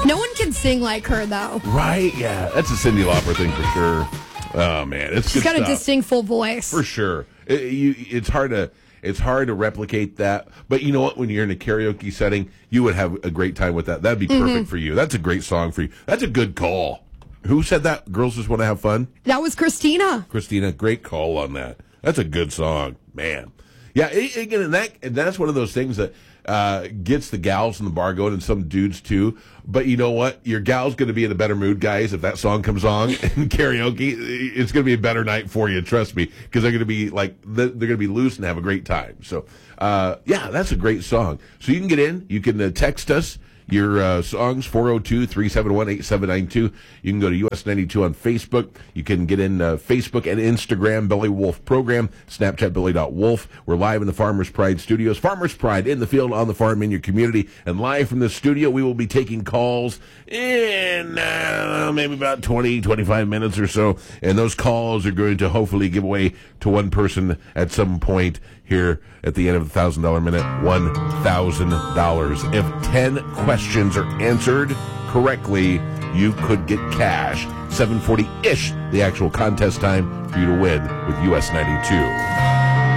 No one can sing like her, though. Right? Yeah, that's a Cyndi Lauper thing for sure. Oh man, She's got a distinct full voice for sure. It's hard to replicate that. But you know what? When you're in a karaoke setting, you would have a great time with that. That'd be perfect for you. That's a great song for you. That's a good call. Who said that? Girls just want to have fun. That was Christina. Christina, great call on that. That's a good song, man. Yeah, again, and that's one of those things that gets the gals in the bar going, and some dudes too. But you know what? Your gal's going to be in a better mood, guys, if that song comes on in karaoke. It's going to be a better night for you, trust me, because they're going to be they're going to be loose and have a great time. So, yeah, that's a great song. So you can get in. You can text us your songs, 402-371-8792. You can go to US 92 on Facebook. You can get in Facebook and Instagram, Billy Wolf Program, Snapchat, Billy.Wolf. We're live in the Farmers Pride Studios. Farmers Pride, in the field, on the farm, in your community. And live from the studio, we will be taking calls in maybe about 20, 25 minutes or so. And those calls are going to hopefully give away to one person at some point here at the end of the $1,000 minute, $1,000. If 10 questions are answered correctly, you could get cash. 7:40-ish, the actual contest time for you to win with US 92.